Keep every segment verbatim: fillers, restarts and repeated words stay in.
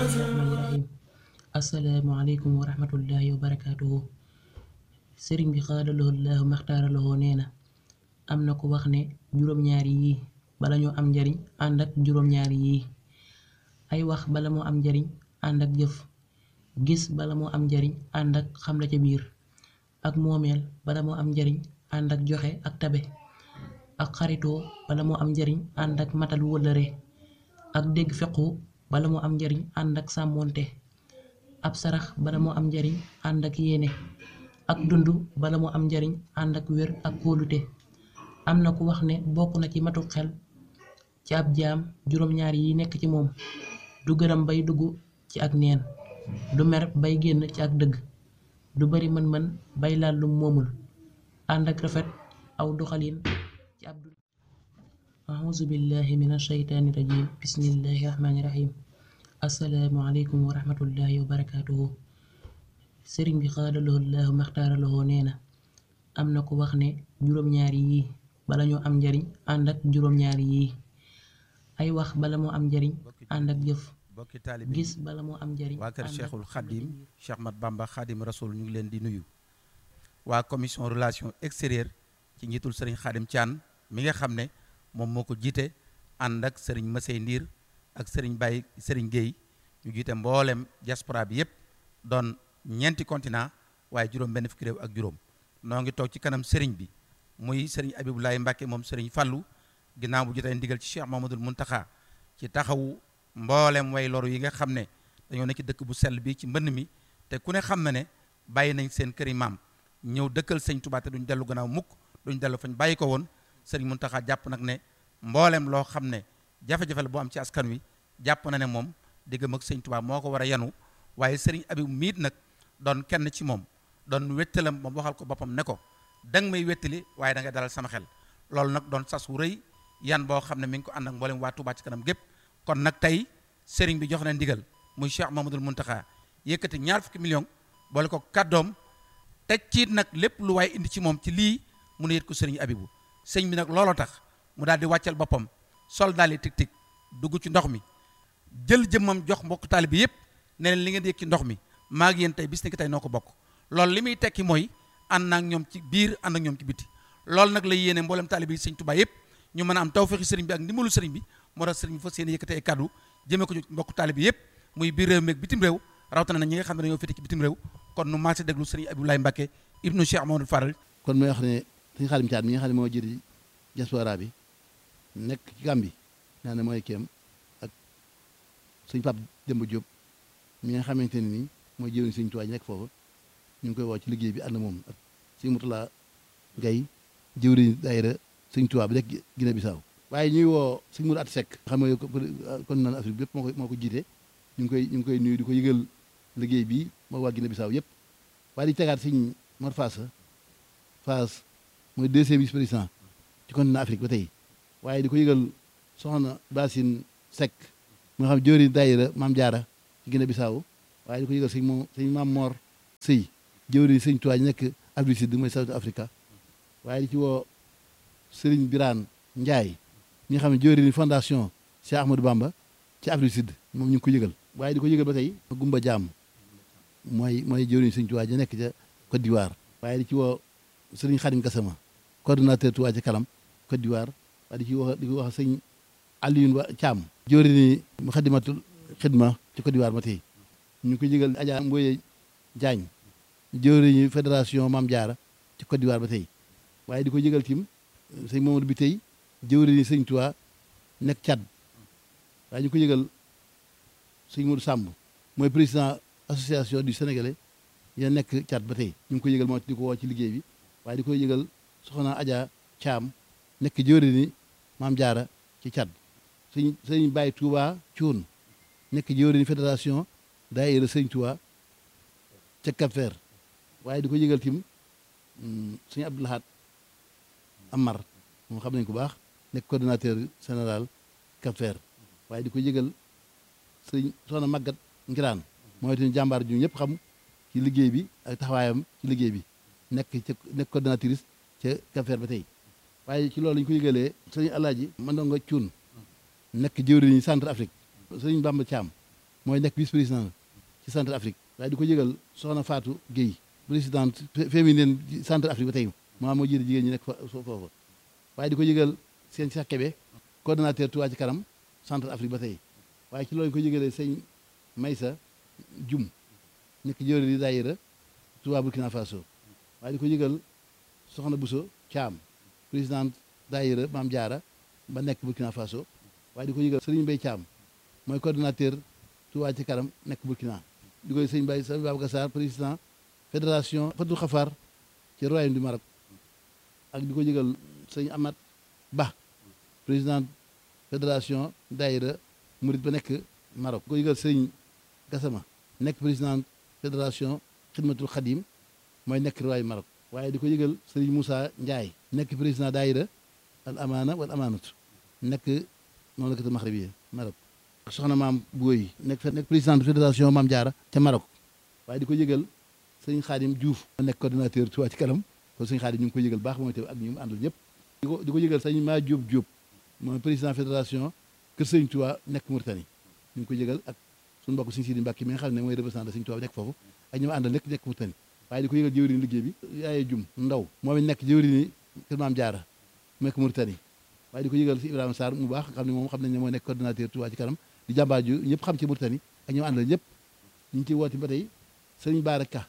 Bismillahirrahmanirrahim. Assalamualaikum warahmatullahi wabarakatuh. Sëriñ bi xaadaloo laahu maxtaaraloo nee na am na ko wax ne juróom-ñaari yii bala ñoo am njariñ ànd ak juróom-ñaari yii ay wax bala moo am njariñ ànd ak jëf, gis bala moo am njariñ ànd ak xam la ca biir, ak moomeel bala moo am njariñ ànd ak joxe ak tabe, ak xaritoo bala moo am njariñ ànd ak matal wëllëre, ak dégg fequ bala moo am njariñ ànd ak sàmmoonte, ab sarax bala moo am njariñ ànd ak yéene, ak dund bala moo am njariñ ànd ak wér ak kóolute. Am na ku wax ne bokk na ci matu xel ci ab jaam juróom-ñaar yi nekk ci moom: du gërëm bay dugg ci ak neen, du mer bay génn ci ak dëgg, du bari mën-mën bay laal lum moomul, ànd ak rafet aw doxalin ci ab dund. A'uuzu billahi mina shaytaani rajiim. Bismillahi rahmaani rahiim. Assalaamu aleykum wa rahmatullahi wa barakaatuhu. Sëriñ bi xaadaloo laahu maxtaaraloo nee na am na ko wax ne juróom-ñaari yii bala ñoo am njariñ ànd ak juróom-ñaari yii ay wax bala moo am njariñ ànd ak jëf, bokki taalibe gis bala moo am njariñ waa kër ànd ak Cheikhul xam la ca Khadim biir. Cheikh Mat Bamba Khadim Rasoul ñu ngi leen di nuyu. waa commission relation extérieure ci njiitul sëriñ Khadim Thian mi nga xam ne moom moo ko jiite ànd ak sëriñ Masey Ndiir ak sëriñ Baye sëriñ Guèye ñu jiite mboolem diaspora bi yëpp doon ñeenti continent waaye juróom benn fukki réew ak juróom. noo ngi toog ci kanam sëriñ bi muy sëriñ Abibulaay Mbàkke moom sëriñ Fallu, ginnaaw bu jotee ndigal ci Cheikh Mamadul Muntaxa ci taxawu mboolem way loru yi nga xam ne dañoo nekk ci dëkk bu sell bi ci mbënn mi te ku ne xam na ne bàyyi nañ seen këri maam ñëw dëkkal sëñ Tuubaa te duñ dellu gannaaw mukk duñ dellu fañ bàyyi ko woon. sëriñ Muntaxa jàpp nag ne mboolem loo xam ne jafe-jafe la boo am ci askan wi jàpp na ne moom diggam ak sëñ Tuubaa moo ko war a yanu. waaye sëriñ Abib miit nag doon kenn ci moom doon wettalam moom waxal ko boppam ne ko danga may wettali waaye da nga dalal sama xel. loolu nag doon sas wu rëy yan boo xam ne mi ngi ko ànd ak mboolem waa Tuubaa ci kanam gépp. kon nag tey sëriñ bi jox na ndigal muy Cheikh Mamadul Muntaxa yëkkati ñaar fukki million boole ko kàddoom teg ci nag lépp lu waaye indi ci moom ci lii mu ne yët ko sëriñ Abibu. sëñ bi nag looloo tax mu daal di wàccal boppam sol daal di tig tig dugg ci ndox mi jël jëmmam jox mbokk taalibe bi yëpp ne leen li ngeen di yëg ci ndox mi maa ngi yéen tey bis ni ki tey noo ko bokk. loolu li muy tekki mooy ànd naak ñoom ci biir ànd ak ñoom ci biti. loolu nag la yéene mboolem taalibe yi sëñ Tuubaa yëpp ñu mën a am tawfeexi sëriñ bi ak ndimbalu sëriñ bi moo tax sëriñ bi fas yéene yëkkati ay kàddu jëmee ko ci mbokk taalibe bi yëpp muy biir réew mi ak bitim réew rawatina na ñi nga xam ne dañoo féete ci bitim réew. kon nu maase déglu sëriñ Abdoulaye Mbacke ibnu Cheikh Mamadou Faral. kon mooy wax ne sëñ Xaadim Caat mi nga xam ne moo jiite diaspora bi nekk ci Gàmbi naa ne mooy kéem ak sëñ Pape Demba Diop mi nga xamante ne nii mooy jëwriñ sëñ Tuubaa nekk foofu ñu ngi koy woo ci liggéey bi ànd moom ak sëñ Murtala Gay jëwriñ daayira sëñ Tuubaa bi nekk Guinée Bissau. waaye ñuy woo sëñ Mourou At Seck xam nga kon naan Afrique bi yëpp moo ko moo ko jiite ñu ngi koy ñu ngi koy nuyu di ko yëgal liggéey bi moo waa Guinée Bissau yëpp. waaye di tegaat sëñ Mor Fass Fass mooy deuxième vice président ci continent Afrique ba tey waaye di ko yëgal soxna Basine Seck mu nga xam jëwriñ daayira Maam Jaara ci Guinée Bissau. waaye di ko yëgal sëñ moom sëñ Maam Mor Sëy jëwriñ sëñ Tuubaa nekk Afrique Sud mooy South Africa. waaye di ci woo Sëriñ Biraan Njaay ñi nga xam ne jëwriñ fondation Cheikh Ahmadou Bamba ci Afrique Sud moom ñu ngi ko yëgal. waaye di ko yëgal ba tey Gumba Jaam mooy mooy jëwriñ sëñ Tuubaa ja nekk ca Côte d'Ivoire. waaye di ci woo Sëriñ Xadim Gassama coordonnateur Tuubaa ci kanam Côte d'Ivoire. waaye di ci wax di ko wax sëñ Alioune Wa Thiam jëwriñ Muxaddamatul Xidma ci Côte d'Ivoire ba tey ñu ngi ko yëgal Adja Mboye Diagne jëwriñu fédération Maam Jaara ci Côte d'Ivoire ba tey. waaye di ko yëgal tim sëñ Mamadou bi tey jëwriñu sëñ Tuubaa nekk Tchad. waaye ñu ko yëgal sëñ Modou Samb mooy président association du Sénégalais ya nekk Tchad ba tey ñu ngi ko yëgal moo di ko woo ci liggéey bi. waaye di ko yëgal soxna Adja Thiam nekk jëwriñu Maam Jaara ci Tchad. sëñ sëñ Baye Touba Thioune nekk jëwriñu fédération daayira sëñ Tuubaa ca Cap-Vert. waaye di ko yëgal tim sëñ Abdou Lahad Amar moom xam nañ ko baax nekk coordonnateur général Cap-Vert. waaye di ko yëgal sëñ soxna Magat Ngiraan mooy itam jàmbaar ju ñëpp xam ci liggéey bi ak taxawaayam ci liggéey bi nekk ca nekk coordonnatrice ca Cap-Vert ba tey. waaye ci loolu lañu ko yëgalee sëñ Alaaji Mandongo Cuun nekk jëwriñu Centre Afrique. sëñ Bamba Thiam mooy nekk vice président ci centre Afrique waaye di ko yëgal soxna Fatou Guèye présidente féminine centre Afrique ba tey maa moo jiite jigéen ñi nekk foofa waaye di ko yëgal seen Cheikh Kébé coordonnateur Touba ci kanam centre Afrique ba tey waaye ci loolu ko yëgalee sëñ Maysa Jum nekk jëwri di daayira Touba Burkina Faso waaye di ko yëgal soxna Bousso Thiam présidente daayira Maam Jaara ba nekk Burkina Faso waaye di ko yëgal Serigne Mbaye Thiam mooy coordonnateur Touba ci kanam nekk Burkina di koy sëñ Baye sëñ Babacar Sarr président fédération Fatou Khafar ci royaume du Maroc ak di ko yëgal sëñ Amat Ba président fédération daayira Murid ba nekk Maroc di ko yëgal sëñ Gassama nekk président fédération Xidmatul Xadim mooy nekk royaume Maroc waaye di ko yëgal sëriñ Moussa Ndiaye nekk président daayira al amaana wal amaanatu nekk noonu la ko Maxribi Maroc soxna maam Booy nekk nekk président fédération Maam Jaara ca Maroc waaye di ko yëgal sëñ Xaadim Diouf nekk coordonnateur Touba ci kanam kon sëñ Xaadim ñu ngi koy yëgal baax mooy tamit ak ñu mu àndal ñëpp di ko di ko yëgal sëñ maa Diop Diop mooy président fédération Kër Sëñ Touba nekk Mauritanie ñu ngi koy yëgal ak suñu mbokk sëñ Sidi Mbàkke mi nga xam ne mooy représentant sëñ Touba nekk foofu ak ñu mu àndal nekk nekk Mauritanie waaye di ko yëgal jëwriñ liggéey bi yaaye jum ndaw moom it nekk jëwriñ Kër Maam Jaara nekk Mauritanie waaye di ko yëgal si Ibrahima Sarr mu baax xam ne moom xam nañ ne moo nekk coordonnateur Touba ci kanam di jàmbaar ju ñëpp xam ci Mauritanie ak ñoo àndal ñëpp ñu ngi ciy woote ba tey sëriñ Baara Ka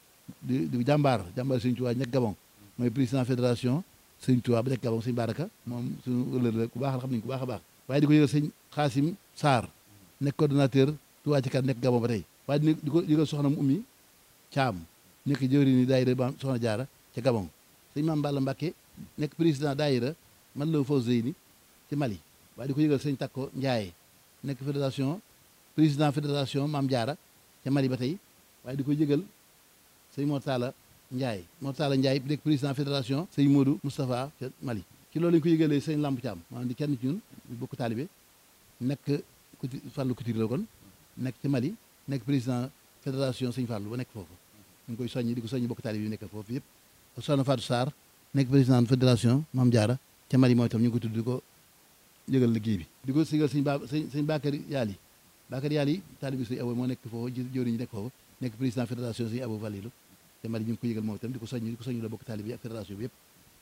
di di jàmbaar jàmbaar sëriñ Touba nekk Gabon mooy président fédération sëriñ Touba ba nekk Gabon sëriñ Baara Ka moom suñu ëllëg la ku baax la xam nañ ku baax a baax waaye di ko yëgal sëñ Xaasim Sarr nekk coordonnateur Touba ci kanam nekk Gabon ba tey waaye di ko yëgal soxna mu ummi Caam nekk jëwriñ ni daayira ba soxna Jaara ca Gabon sëñ Maam Balla Mbàkke nekk président daayira man la Fawzeyni ci Mali waaye di ko yëgal sëñ Takko Ndiaye nekk fédération président fédération Maam Jaara ca Mali ba tey waaye di ko yëgal sëñ Mortala Ndiaye Mortala Ndiaye nekk président fédération sëñ Modou Moustapha ca Mali ci loolu lañu ko yëgalee sëñ Lamp Thiam maanaam di kenn ci ñun bokk taalibe nekk kuti Fàllu Couture la kon nekk ci Mali nekk président fédération sëñ Fàllu ba nekk foofu ñu ngi koy soññi di ko soññi bokk taalibe yi nekk foofu yëpp ak soxna Fatou Sarr nekk président fédération Maam Jaara ca Mali mooy tam ñu ngi ko tudd di ko yëgal liggéey bi di ko sigal sëñ ba sëñ sëñ Bakary Yaali Bakary Yaali taalibe sëñ Abo moo nekk foofu jëwriñ ñi nekk foofu nekk président fédération sëñ Abo Valilu te Mali ñu ngi ko yëgal moom itam di ko soññi di ko soññi la bokk taalibe yi ak fédération bi yëpp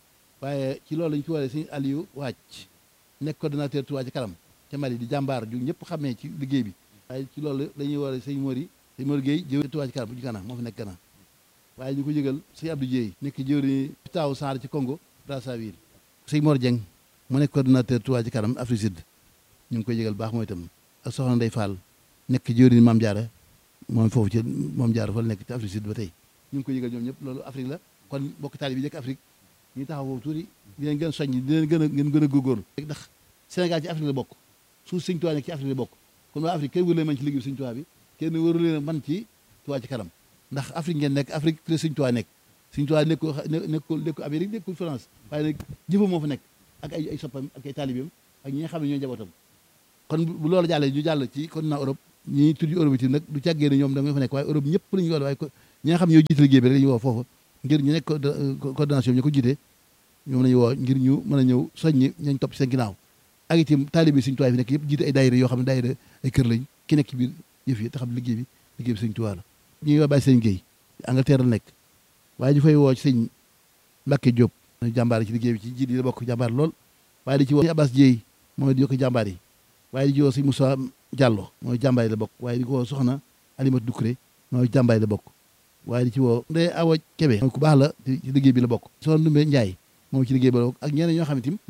waaye ci loolu lañu ko waree sëñ Aliou Wàcc nekk coordonnateur Touba ci kanam ca Mali di jàmbaar ju ñëpp xamee ci liggéey bi waaye ci loolu dañuy waree sëñ Mori sëñ Mori Gueye jëwriñ Touba ci kanam bu ci Gana moo fi nekk Gana waaye ñu ko yëgal sëñ Abdou Dieye nekk jëwriñ taaw Sarr ci Congo Brazzaville sëñ Mor Dieng mu nekk coordonnateur Touba ci kanam Afrique Sud ñu ngi koy yëgal baax mooy itam ak soxna Ndey Fall nekk jëwriñ Maam Jaara moom foofu ci Maam Jaara fa la nekk ci Afrique Sud ba tey ñu ngi koy yëgal ñoom ñëpp loolu Afrique la kon bokk taali bi nekk Afrique ñu taxaw foofu tuuti di leen gën a soññ di leen gën a ngeen gën a góorgóorlu ndax Sénégal ci Afrique la bokk suuf sëñ Touba nekk ci Afrique la bokk kon waa Afrique kenn wëru leen man ci liggéey sëñ Touba bi kenn wëru leen man ci Touba ci kanam ndax Afrique ngeen nekk Afrique fi la sëñ Touba nekk sëñ Touba nekkul nekkul nekkul Amérique nekkul France waaye nag jëfam moo fa nekk ak ay ay soppam ak ay taalibeem ak ñi nga xam ne ñooy njabootam kon bu loolu jàllee ñu jàll ci continent Europe ñi tuddi Europe itam nag du càggee ne ñoom da nga fa nekk waaye Europe ñëpp la ñu woo waaye ñi nga xam ne ñoo jiite liggéey bi rek la ñu woo foofu ngir ñu nekk coordination bi ñu ko jiite ñoom la ñu woo ngir ñu mën a ñëw soññi ñañ topp ci seen ginnaaw ak itam taalibe sëñ Tuubaa fi nekk yëpp jiite ay daayira yoo xam ne daayira ay kër lañ ki nekk ci biir yëf yi te xam liggéey bi liggéey bi sëñ Tuubaa la ñuy woo bàyyi sëñ Guèye Angleterre la nekk waaye ñu fay woo ci sëñ Mbàkke Diop jàmbaar ci liggéey bi ci jiit yi la bokk jàmbaar lool waaye di ci woo sëñ Abbas Dieye mooy di yokk jàmbaar yi waaye di ci woo sëñ Moussa Diallo mooy jàmbaar yi la bokk waaye di ko woo soxna Alimatu Dukuré mooy jàmbaar yi la bokk waaye di ci woo Ndeye Awa Kébé mooy ku baax la ci liggéey bi la bokk soxna Ndumbe Ndiaye moom ci liggéey bi la bokk ak ñeneen ñoo xam ne tim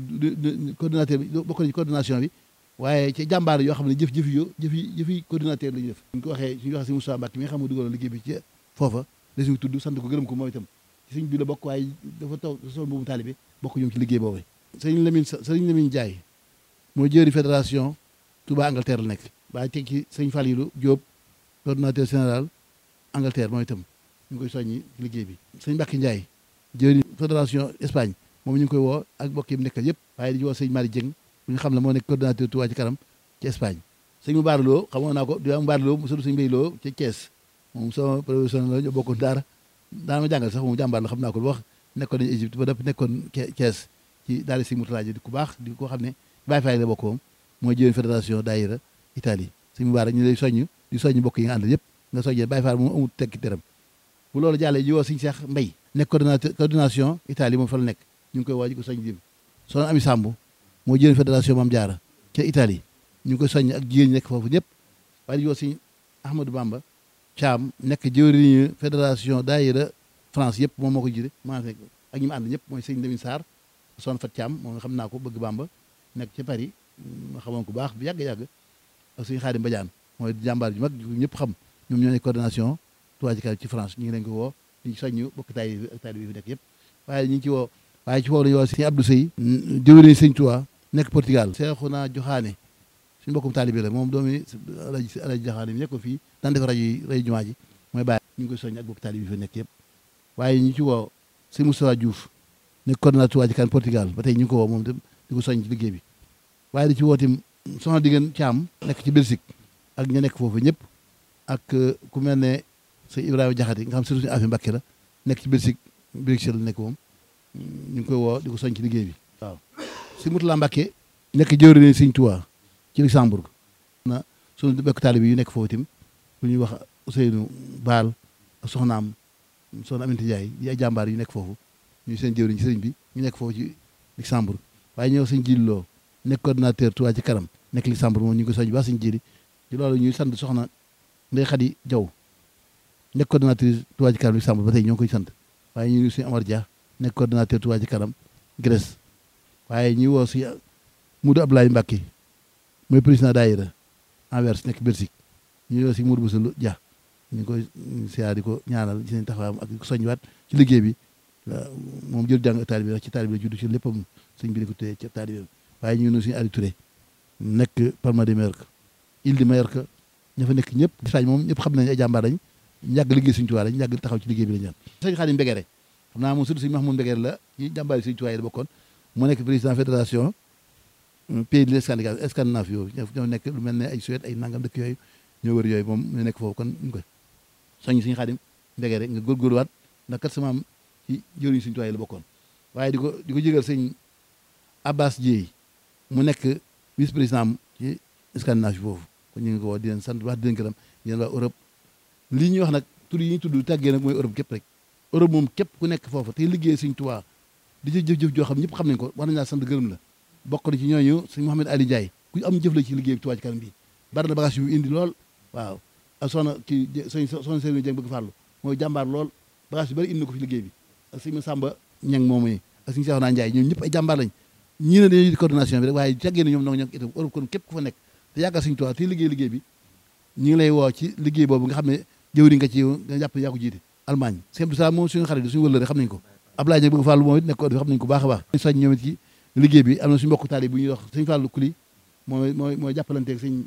man coordinateur bi bokk nañ ci coordination bi waaye ci jàmbaar yoo xam ne jëf jëf yo jëf yi jëf yi coordinateur la ñu def suñ ko waxee suñu waxee si Moussa Mbacke mi nga xam ne dugaloon liggéey bi ci foofa la suñu tudd sant ko gërëm ko moom itam ci suñ bi la bokk waaye dafa taw sol boobu taalibe bokk ñoom ci liggéey boobu sëriñ Lamine sëriñ Lamine Ndiaye mooy jëri fédération Touba Angleterre la nekk waaye teg ci sëñ Falilou Diop coordinateur général Angleterre mooy itam ñu ngi koy soññi ci liggéey bi sëñ Mbacke Ndiaye jëri fédération Espagne moom ñu ngi koy woo ak mbokk yi mu nekkal yëpp waaye di woo sëñ Mari Dieng bu ñu xam ne moo nekk coordinateur Touba ci kanam ci Espagne sëñ mu baaraloo xamoon naa ko di am baaraloo mu sëñ sëñ Mbay Loo ci Thiès moom sama professionnel la ñoo bokkoon daara daana ma jàngal sax moom jàmbaar la xam naa ko lu wax nekkoon nañu Égypte ba dëpp nekkoon Thiès ci daara si Mourtala di ku baax di ko xam ne Baye Faye la bokk moom mooy jëwén fédération daayira Italie sëñ Mubarak ñu lay soññ di soññ mbokk yi nga àndal yëpp nga soññee Baye Fall moom amul tekki teram bu loolu jàllee ñu woo sëñ Cheikh Mbay nekk coordonnateur coordination Italie moom fa la nekk ñu ngi koy woo di ko soññ dim soxna Ami Samb moo jëriñ fédération Mame Diarra ca Italie ñu ngi koy soññ ak jigéen ñi nekk foofu ñëpp waaye di woo sëñ Ahmadou Bamba Thiam nekk jëwriñu fédération daayira France yëpp moom moo ko jiite maa fekk ak ñi mu ànd ñëpp mooy sëñ Lamine Sarr soxna Fat Thiam moom nga xam naa ko bëgg Bamba nekk ca Paris ma xamoon ko baax bu yàgg-yàgg ak sëñ Xaadim Badiane mooy jàmbaar ju mag ñëpp xam ñoom ñoo nekk coordination Touba Ca Kanam ci France ñu ngi leen ko woo ñu soññu bokk taay bi ak taay bi fi nekk yëpp waaye ñu ngi ci woo waaye ci woo lañu woo sëñ Abdou Sey jëwriñu sëñ Touba nekk Portugal Seexuna Joxaane suñu bokkum taalibe la moom doomi alaji alaji Joxaane mi nekkoon fii daan def rajo yi rajo jumaa ji mooy bàyyi ñu ngi koy soññ ak bokk taalibe bi fi nekk yëpp waaye ñu ci woo sëñ Moustapha Diouf nekk coordinateur Touba Ca Kanam Portugal ba tey ñu ngi ko woo moom tam di ko soññ ci liggéey bi waaye di ci woo tim soxna Digeen Caam nekk ci Belgique ak ña nekk foofu ñëpp ak ku mel ne sëñ Ibrahima Jaxate nga xam surtout suñu affaire Mbàkke la nekk ci Belgique Bruxelles la nekk moom ñu ngi koy woo di ko soñ ci liggéey bi waaw si Murtala Mbàkke nekk jëwriñ sëñ Tuubaa ci Luxembourg na suñu bekk taalibe yu nekk foofu tim lu ñuy wax Ousseynou Baal ak soxnaam soxna Aminata Ndiaye yi ay jàmbaar yu nekk foofu ñu seen jëwriñ ci sëriñ bi ñu nekk foofu ci Luxembourg waaye ñëw sëñ Jilloo nekk coordinateur Touba Ca Kanam nekk Luxembourg moom ñu ngi ko soñ baax sëñ jili ci loolu ñuy sant soxna Ndey Xadi Jaw nekk coordinatrice Touba Ca Kanam Luxembourg ba tey ñoo ngi koy sant waaye ñu ngi suñu Amar Dia nekk coordinateur Touba Ca Kanam Grèce waaye ñu woo si Moudou Abdoulaye Mbacké mooy président daayira Anvers nekk Belgique ñu woo si Moudou Boussou Dia ñu ngi koy siyaar di ko ñaanal ci seen taxawaayam ak ko soñwaat ci liggéey bi moom jël jàng taalibe bi ci taalibe la juddu ci léppam sëñ bi di ko téye ci taalibe waaye ñu ngi nuyu suñu Aliou Touré nekk Palma de Mallorca Île de Mallorca ña fa nekk ñëpp Espagne moom ñëpp xam nañ ay jàmbaar lañ ñu yàgg liggéey suñu Tuubaa lañ yàgg taxaw ci liggéey bi lañ ñaan sëñ Xaadim Mbegere xam naa moom surtout sëñ Mahmoud Mbegere la ci jàmbaar yi suñu Tuubaa yi la bokkoon mu nekk président fédération pays de Scandinavie Scandinavie yooyu ñoo nekk lu mel ne ay Suède ay nangam dëkk yooyu ñoo wër yooyu moom ñu nekk foofu kon ñu koy soñ suñu Xaadim Mbegere nga góorgóorluwaat ndax kat sama am ci jëriñ suñu Tuubaa yi la bokkoon waaye di ko di ko jégal sëñ Abbas Dieye mu nekk vice président ci Scandinavie foofu kon ñu ngi ko woo di leen sant wax di leen gërëm di leen waa Europe lii ñuy wax nag tur yi ñuy tudd tàggee nag mooy Europe képp rek Europe moom képp ku nekk foofu te liggéey Sëñ Tuubaa di ci jëf-jëf joo xam ñëpp xam nañ ko war nañ laa sant gërëm la bokk na ci ñooñu sëñ Mouhamed Ali Ndiaye ku am jëf la ci liggéey bi Touba Ca Kanam bi bari na bagage yu indi lool waaw ak soxna ci sëñ soxna Serigne Dieng bëgg fàllu mooy jàmbaar lool bagage yu bari indi na ko fi liggéey bi ak sëñ Samba Ñang moom yi ak sëñ Cheikhouna Ndiaye ñoom ñëpp ay jàmbaar lañ ñii ne dañuy coordination bi rek waaye tàggee na ñoom noo ñoo itam Europe kon képp ku fa nekk te yàggal Sëñ Tuubaa te liggéey liggéey bi ñu ngi lay woo ci liggéey boobu nga xam ne jëwriñ nga ci nga jàpp yaa ko jiite Allemagne sëñ Abdou Salaam moom suñu xarit suñu wëllëre xam nañ ko Abdoulaye Dieng bëgg Fàllu moom it nekk ko xam nañ ko baax a baax soñ ñoom it ci liggéey bi am na suñu mbokk taali bu ñuy wax sëñ Fàllu Kuli mooy mooy mooy jàppalanteeg sëñ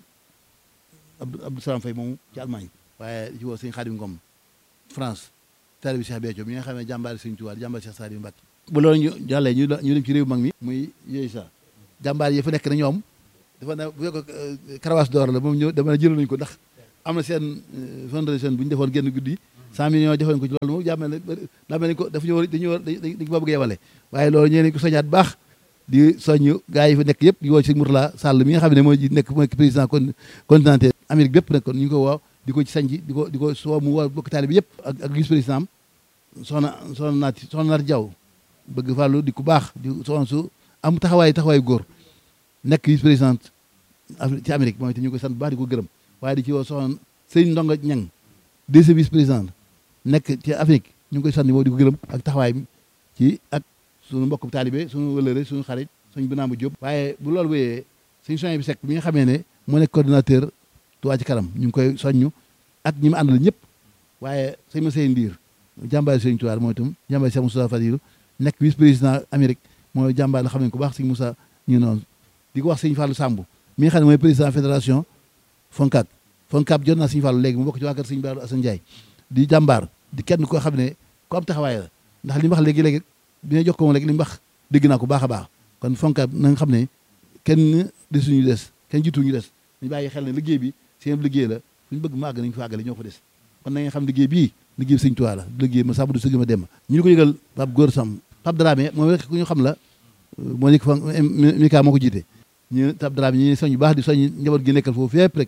Abdou Abdou Salaam Faye moomu ci Allemagne waaye ci woo sëñ Xaadim Ngom France taali bi Cheikh Béthio mi nga xam ne jàmbaari Sëñ Tuubaa jàmbaari Cheikh Saliou Mbacké bu loolu ñu jàllee ñu ñu dem ci réew mag mi muy yooyu sax jàmbaar yi fa nekk na ñoom dafa ne bu fekk karawaas d'or la moom ñëw dama ne jël nañu ko ndax am na seen fondation bu ñu defoon génn guddi cent millions defoon ko ci loolu moom jàmmel ne daa mel ni ko dafa ñu war dañu war dañ ko bëgg yemale waaye loolu ñee nañ ko soñaat baax di soññ gars yi fa nekk yëpp di woo ci Mourtala Sall mi nga xam ne mooy nekk mooy président con continental Amérique bépp nag kon ñu ngi ko woo di ko ci sañji di ko di ko soo mu woo bokk taalibe bi yëpp ak ak vice président am soxna soxna naati soxna naati Jaw bëgg fàllu di ku baax di soxna su am taxawaay taxawaay góor nekk vice président ci Amérique moom itam ñu koy sant bu baax di ko gërëm waaye di ci woo soxna sëñ Ndonga Ñang deuxième vice président nekk ci Afrique ñu ngi koy sant moom di ko gërëm ak taxawaay ci ak suñu mbokk taalibe suñu wëlëre suñu xarit suñu Binaama Jóob waaye bu loolu wéyee suñu soñ bi Seck bi nga xamee ne moo nekk coordinateur Touba Ca Kanam ñu ngi koy soññu ak ñi mu àndal ñëpp waaye sëñ ma sey ndiir jàmbaari sëñ Tuubaa mooy itam jàmbaari Cheikh Moussa Fadilou nekk vice président Amérique mooy jàmbaar la xam ne ko baax sëñ Moussa ñu noonu di ko wax sëñ Fallou Samb mi nga xam ne mooy président fédération Foncab Foncab jot naa sëñ Fallou léegi mu bokk ci waa kër sëñ Baalu Assane Ndiaye di jàmbaar di kenn koo xam ne ku am taxawaay la ndax li mu wax léegi-léegi bi nga jox ko moom léegi li mu wax dégg naa ko baax a baax kon Foncab na nga xam ne kenn desuñu des kenn jiituñu des ñu bàyyi xel ne liggéey bi seen liggéey la suñu bëgg mu àgg nañu fa àggale ñoo fa des kon na nga xam liggéey bii liggéey bi sëñ Tuubaa la liggéey ma sàmm du sëgg ma dem ñu ngi ko yëgal Pape Góor Sam Pape Dramé moom rek ku ñu xam la moo nekk fa Mika moo ko jiite ñu Pape Dramé ñi soñ bu baax di soñ njaboot gi nekkal foofu fépp rek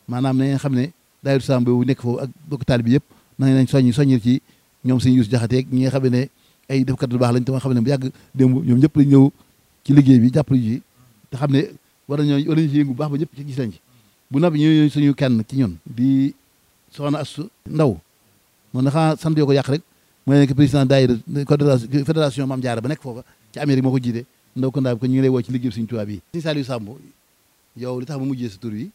maanaam na ngeen xam ne daayira Sam boobu nekk foofu ak bokk taalibe bi yëpp na ngeen soññ soññil ci ñoom sëñ Yuusu Jaxate ñi nga xam ne ay defkat lu baax lañ te ma xam ne bu yàgg démb ñoom ñëpp lañ ñëw ci liggéey bi jàppale ji te xam ne war nañoo war nañu ci yëngu bu baax ba ñëpp ci gis lañ ci bu noppi ñu suñu kenn ci ñun di soxna Astu Ndaw moom na xanaa sant yoo ko yàq rek mooy nekk président daayira fédération Mame Diarra ba nekk foofa ci Amérique moo ko jiite ndaw ko ndaa bi ko ñu ngi lay woo ci liggéey Sëñ Tuubaa bi Sëñ Saliou Samb yow li tax ma mujjee sa tur yi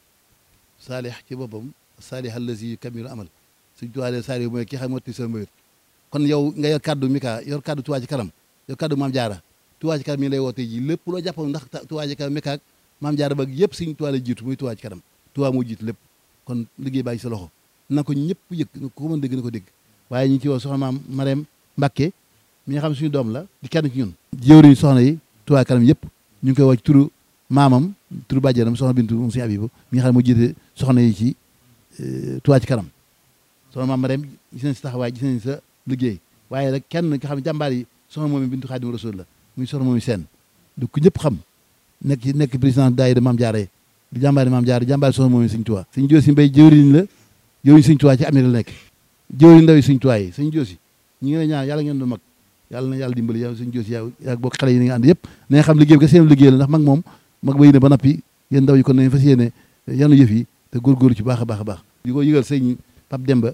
saalih ci boppam saalih allazi kamilu amal Sëñ Tuubaa de Saliou mooy ki xam motti sa mbayut kon yow nga yor kaddu Mika yor kaddu Touba Ca Kanam yor kaddu Mame Diarra Touba Ca Kanam mi ngi lay woo tey ji lépp loo jàppoon ndax Touba Ca Kanam Mika ak Mame Diarra ba yëpp Sëñ Tuubaa la jiitu muy Touba Ca Kanam Touba moo jiitu lépp kon liggéey baa ngi sa loxo na ko ñëpp yëg ko mën dégg na ko dégg waaye ñu ngi ci woo soxna maam Marème Mbacke mi nga xam suñu doom la di kenn ci ñun jëwriñ soxna yi Touba Ca Kanam yëpp ñu ngi koy woo ci turu maamam turu bàjjenam soxna Bintu moom suñu Abibu mi nga xam ne moo jiite soxna yi ci Touba Ca Kanam soxna maam Marème gis nañ si taxawaay gis nañ sa liggéey waaye rek kenn nga xam ne jàmbaar yi soxna moom Bintu Xaadimu Rasuul la muy soxna moom seen du ko ñëpp xam nekk ci nekk président daayira Mame Diarra di jàmbaari Mame Diarra di jàmbaari soxna moom Sëñ Tuubaa Sëñ Joosi Mbay jëwriñ la jëwriñ Sëñ Tuubaa ci Amérique la nekk jëwriñ ndaw yi Sëñ Tuubaa yi Sëñ Joosi ñi ngi lay ñaan yàlla ngeen du mag yàlla na yàlla dimbali yow Sëñ Joosi yow yaa bokk xale yi nga ànd yëpp na nga xam liggéey bi ka seen liggéey la ndax mag moom mag ba yéene ba nappi yéen ndaw yi kon nañ fas yéene yanu yëf yi te góorgóorlu ci baax a baax a baax di ko yëgal sëñ Pape Demba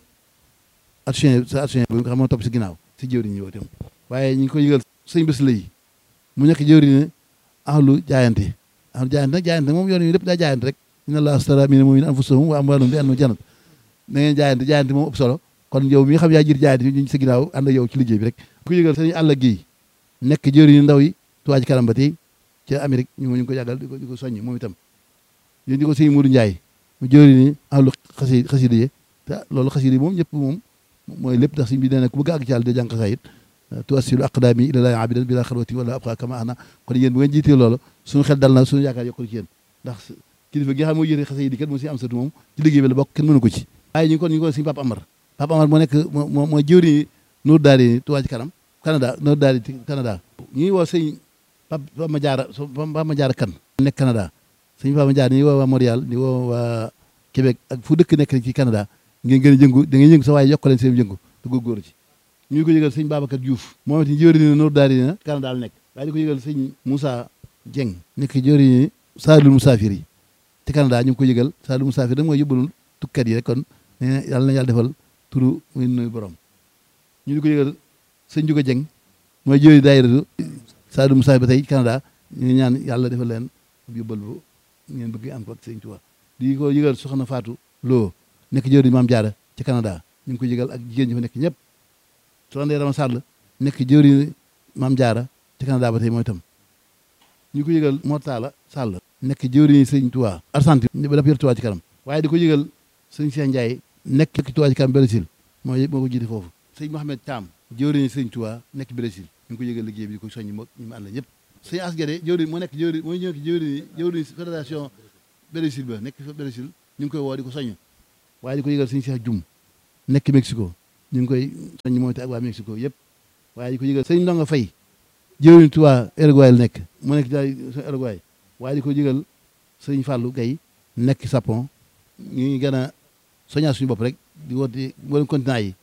action sa action bi nga xam moo topp si ginnaaw si jëwriñ ñi woo itam waaye ñu ngi ko yëgal sëñ bés lay mu nekk jëwriñ ahlu jaayante ahlu jaayante nag jaayante moom yoon yi lépp daa jaayante rek inna allaha astara mina mu'minina anfusahum wa amwalahum bi anna jannat na ngeen jaayante jaayante moom ëpp solo kon yow mi nga xam yaa jiir jaayante ñu sa ginnaaw ànd ak yow ci liggéey bi rek ku yëgal sëñ Alla Guèye nekk jëwriñu ndaw yi Touba Ca Kanam ba tey ca Amérique ñu ngi ko yàggal di ko di ko soññ moom itam yéen di ko sëñ Modou Ndiaye mu jëwriñu ahlu xasi xasida yi te loolu xasida yi moom ñëpp moom mooy lépp ndax sëñ bi nee na ku bëgg àgg ci Yàlla de jàng xasaayit tuwassilu aqdaami ilallaahi abidan bila xalwati wala abqa kama ana kon yéen bu ngeen jiitee loolu suñu xel dal na suñu yaakaar yokkul ci yéen ndax kilifa gi nga xam moo yéene xasida yi kat moo si am satu moom ci liggéey bi la bokk kenn mënu ko ci waaye ñu ngi kon ñu ngi ko sëñ Papa Amar Papa Amar moo nekk moo mooy jëwriñu Nour Daari Touba Ca Kanam Canada Nour Daari Canada ñu ngi woo sëñ Papa Ma Diarra Papa Ma Diarra kan nekk Canada sëñ Papa Ma Diarra ñu ngi woo waa Montréal di woo waa Québec ak fu dëkk nekk ci Canada ngeen gën a jëngu da ngeen yëngu sa waaye yokk leen seen jëngu te góorgóorlu ci ñu ngi ko yëgal sëñ Babacar Diouf moom it jëwriñu Nour Daari na Canada la nekk waaye di ko yëgal sëñ Moussa Dieng nekk jëwriñu Saalul Musaafir yi ci Canada ñu ngi ko yëgal Saalul Musaafir da mooy yóbbalul tukkat yi rek kon ne yàlla na yàlla defal turu muy nuyu borom ñu di ko yëgal sëñ Juga Dieng mooy jëwriñu daayira Saalul Musaafir ba tey Canada ñu ngi ñaan yàlla defal leen yóbbal bu ngeen bëgg am ko ak sëñ Tuubaa di ko yëgal soxna Fatou Lo nekk jëwriñu Mame Diarra ci Canada ñu ngi ko yëgal ak jigéen ñi fa nekk ñëpp soxna Ndeye Rama Sall nekk jëwriñu Mame Diarra ci Canada ba tey mooy itam ñu ko yëgal Mortala Sall nekk jëwriñu sëñ Tuubaa Argentine ba dafa yor Touba Ca Kanam waaye di ko yëgal sëñ Cheikh Ndiaye nekk Touba Ca Kanam Brésil mooy moo ko jiite foofu sëñ Mohamed Thiam jëwriñu sëñ Tuubaa nekk Brésil ñu ngi ko yëgal liggéey bi di ko soññi moo ñu mu ànd la ñëpp sëñ Asgade jëwriñ moo nekk jëwriñ mooy ñëw jëwriñ jëwriñ fédération Brésil ba nekk Brésil ñu ngi koy woo di ko soññ waaye di ko yëgal sëñ Cheikh Dioum nekk Mexico ñu ngi koy soññ mooy te ak waa Mexico yëpp waaye di ko yëgal sëñ Ndonga Faye jëwriñ Touba Uruguay la nekk mu nekk daal Uruguay waaye di ko yëgal sëñ Fallou Gaye nekk Japon ñu ngi gën a soññaa suñu bopp rek di woote mboolem continent yi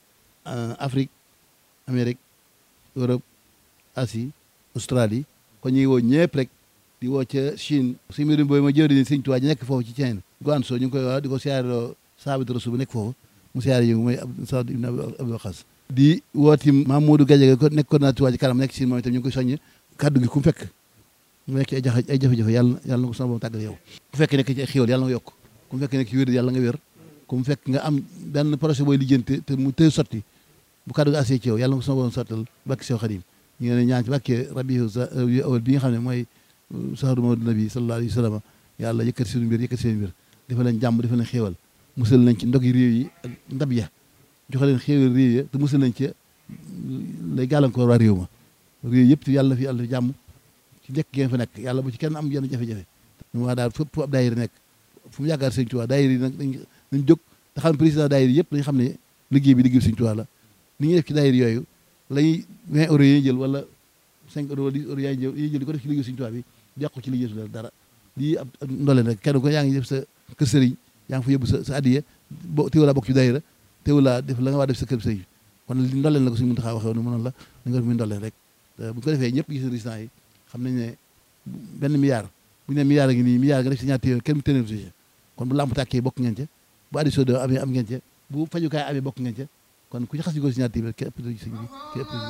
Afrique Amérique Europe Asie Australie kon ñu ngi woo ñëpp rek di woo ca Chine suñu mbirum booy ma jëwriñ sëñ Touba ji nekk foofu ci Chine Guangzhou ñu ngi koy wax di ko siyaareloo Saabit Rasul bu nekk foofu mu siyaare yi mooy Saad ibn Abi Waqas di wooti Mamadou Gadiaga ko nekk coordinateur Touba Ca Kanam nekk Chine moom itam ñu ngi koy soññ kaddu gi ku mu fekk mu nekk ay jafe ay jafe-jafe yàlla yàlla na ko sama borom tàggal yow ku fekk nekk ci ay xéwal yàlla nga yokk ku mu fekk nekk ci wér yàlla nga wér ku mu fekk nga am benn projet booy lijjanti te mu tëy sotti bu kaddu gi asee ci yow yàlla na ko sama borom sottal bakki Seex Xaadim ñu ngi leen ñaan ci bàkkee rabiu awal bi nga xam ne mooy sahru mawlid nabi sallallahu alayhi wa sallam yàlla yëkkati seen mbir yëkkati seen mbir dafa leen jàmm dafa leen xéewal musal nañ ci ndog yi réew yi ak ndab ya joxe leen xéewal réew ya te musal nañ ci lay gàllankoor waa réew ma réew yëpp te yàlla fi yàlla jàmm ci nekk ngeen fa nekk yàlla bu ci kenn am yenn jafe-jafe ñu wax daal fépp fu ab daayira nekk fu mu yaakaar Sëñ Tuubaa daayira yi nag dañ dañ jóg te xam ne président daayira yëpp dañ xam ne liggéey bi liggéey Sëñ Tuubaa la ni ñuy def ci daayira yooyu lañuy vingt euros yi jël wala cinq euros wala dix euros yaay jël yi jël di ko def ci liggéey Sëñ Tuubaa bi yàqu ci liggéey su dara lii ab ndole nag kenn ko yaa ngi def sa kër sëriñ yaa ngi fa yóbbu sa sa addiye bo teewulaa bokk ci daayira teewulaa def la nga waa def sa kër sëñ bi kon li ndolleen la ko suñu Muntaxa waxee woon mu noonu la da nga def muy ndolleen rek bu ko defee ñëpp gis résultat yi xam nañ ne benn milliard bu ñu ne milliard a ngi nii milliard nga def si ñaar téeméer kenn mu téeméer si kon bu lamp tàkkee bokk ngeen ca bu addition de amee am ngeen ca bu fajukaay amee bokk ngeen ca kon ku ci xas ñu ko si ñaar téeméer kenn ëpp sëñ bi kenn ëpp